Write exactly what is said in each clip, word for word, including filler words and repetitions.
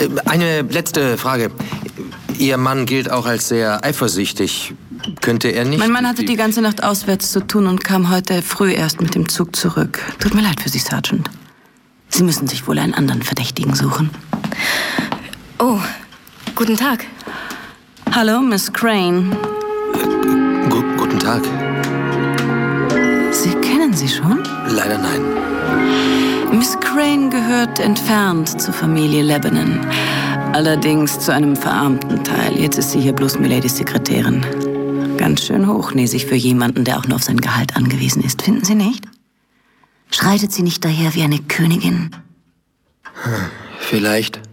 Eine letzte Frage. Ihr Mann gilt auch als sehr eifersüchtig. Könnte er nicht... Mein Mann hatte die ganze Nacht auswärts zu tun und kam heute früh erst mit dem Zug zurück. Tut mir leid für Sie, Sergeant. Sie müssen sich wohl einen anderen Verdächtigen suchen. Oh, guten Tag. Hallo, Miss Crane. Gu guten Tag. Sie kennen sie schon? Leider nein. Miss Crane gehört entfernt zur Familie Lebanon. Allerdings zu einem verarmten Teil. Jetzt ist sie hier bloß Miladies Sekretärin. Ganz schön hochnäsig für jemanden, der auch nur auf sein Gehalt angewiesen ist. Finden Sie nicht? Schreitet sie nicht daher wie eine Königin? Hm, vielleicht.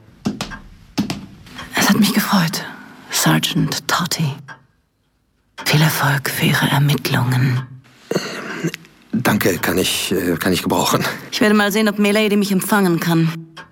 Es hat mich gefreut, Sergeant Totty. Viel Erfolg für Ihre Ermittlungen. Danke, kann ich, äh, kann ich gebrauchen. Ich werde mal sehen, ob Milady mich empfangen kann.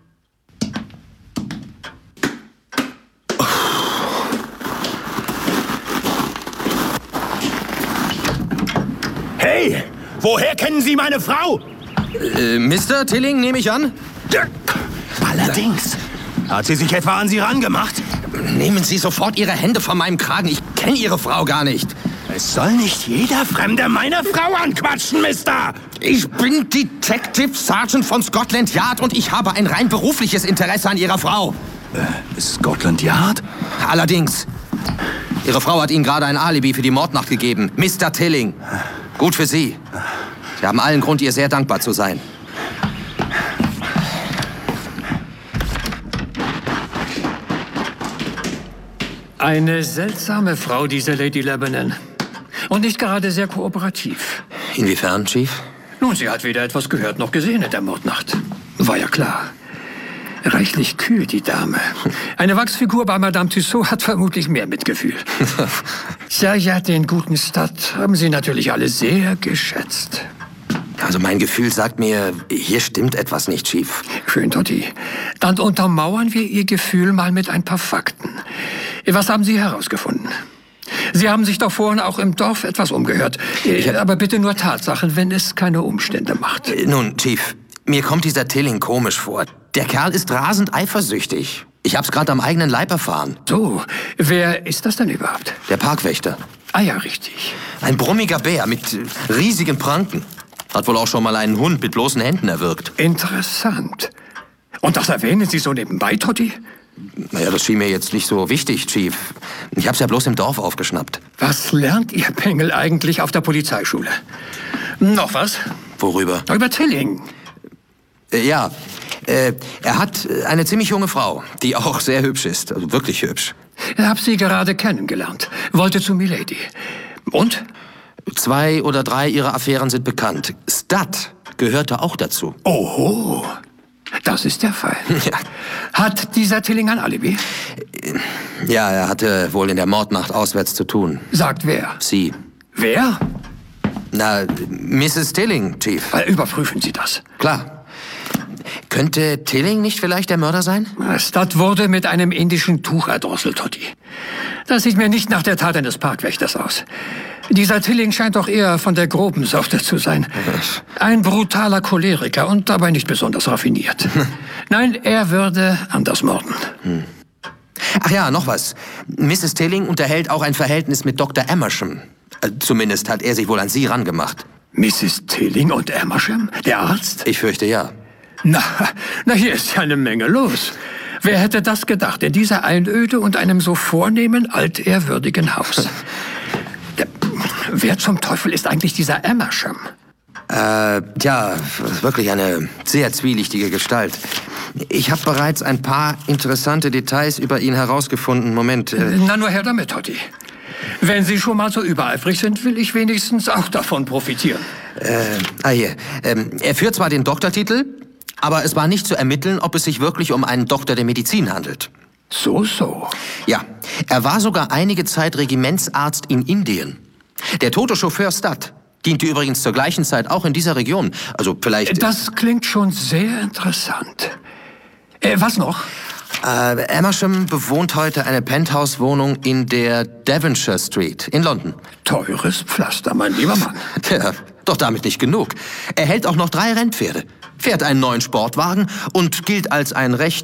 Hey, woher kennen Sie meine Frau? Äh, Mister Tilling, nehme ich an? Allerdings. Hat sie sich etwa an Sie rangemacht? Nehmen Sie sofort Ihre Hände von meinem Kragen. Ich kenne Ihre Frau gar nicht. Es soll nicht jeder Fremde meine Frau anquatschen, Mister! Ich bin Detective Sergeant von Scotland Yard und ich habe ein rein berufliches Interesse an Ihrer Frau. Äh, Scotland Yard? Allerdings. Ihre Frau hat Ihnen gerade ein Alibi für die Mordnacht gegeben. Mister Tilling. Gut für Sie. Sie haben allen Grund, ihr sehr dankbar zu sein. Eine seltsame Frau, diese Lady Lebanon. Und nicht gerade sehr kooperativ. Inwiefern, Chief? Nun, sie hat weder etwas gehört noch gesehen in der Mordnacht. War ja klar. Reichlich kühl, die Dame. Eine Wachsfigur bei Madame Tussaud hat vermutlich mehr Mitgefühl. Ja, ja, den guten Stud haben Sie natürlich alle sehr geschätzt. Also mein Gefühl sagt mir, hier stimmt etwas nicht, Chief. Schön, Totty. Dann untermauern wir Ihr Gefühl mal mit ein paar Fakten. Was haben Sie herausgefunden? Sie haben sich doch vorhin auch im Dorf etwas umgehört. Ich, Aber bitte nur Tatsachen, wenn es keine Umstände macht. Nun, Chief, mir kommt dieser Tilling komisch vor. Der Kerl ist rasend eifersüchtig. Ich hab's gerade am eigenen Leib erfahren. So, wer ist das denn überhaupt? Der Parkwächter. Ah ja, richtig. Ein brummiger Bär mit riesigen Pranken. Hat wohl auch schon mal einen Hund mit bloßen Händen erwürgt. Interessant. Und das erwähnen Sie so nebenbei, Totty? Naja, das schien mir jetzt nicht so wichtig, Chief. Ich hab's ja bloß im Dorf aufgeschnappt. Was lernt Ihr Bengel eigentlich auf der Polizeischule? Noch was? Worüber? Über Tilling. Äh, ja, äh, er hat eine ziemlich junge Frau, die auch sehr hübsch ist. Also wirklich hübsch. Ich hab sie gerade kennengelernt. Wollte zu Milady. Und? Zwei oder drei ihrer Affären sind bekannt. Stud gehörte auch dazu. Oho. Das ist der Fall. Ja. Hat dieser Tilling ein Alibi? Ja, er hatte wohl in der Mordnacht auswärts zu tun. Sagt wer? Sie. Wer? Na, Misses Tilling, Chief. Überprüfen Sie das. Klar. Könnte Tilling nicht vielleicht der Mörder sein? Stud wurde mit einem indischen Tuch erdrosselt, Totty. Das sieht mir nicht nach der Tat eines Parkwächters aus. Dieser Tilling scheint doch eher von der groben Sorte zu sein. Ein brutaler Choleriker und dabei nicht besonders raffiniert. Nein, er würde anders morden. Hm. Ach ja, noch was. Misses Tilling unterhält auch ein Verhältnis mit Doktor Amersham. Zumindest hat er sich wohl an Sie rangemacht. Misses Tilling und Amersham? Der Arzt? Ich fürchte ja. Na, na, hier ist ja eine Menge los. Wer hätte das gedacht, in dieser Einöde und einem so vornehmen, altehrwürdigen Haus? Der, wer zum Teufel ist eigentlich dieser Amersham? Äh, ja, wirklich eine sehr zwielichtige Gestalt. Ich habe bereits ein paar interessante Details über ihn herausgefunden. Moment. Äh Na, nur her damit, Totty. Wenn Sie schon mal so übereifrig sind, will ich wenigstens auch davon profitieren. Äh, ah hier. Ähm, er führt zwar den Doktortitel, aber es war nicht zu ermitteln, ob es sich wirklich um einen Doktor der Medizin handelt. So, so. Ja, er war sogar einige Zeit Regimentsarzt in Indien. Der tote Chauffeur Stud diente übrigens zur gleichen Zeit auch in dieser Region. Also vielleicht... Das klingt schon sehr interessant. Äh, was noch? Äh, Amersham bewohnt heute eine Penthouse-Wohnung in der Devonshire Street in London. Teures Pflaster, mein lieber Mann. Tja, doch damit nicht genug. Er hält auch noch drei Rennpferde, fährt einen neuen Sportwagen und gilt als ein recht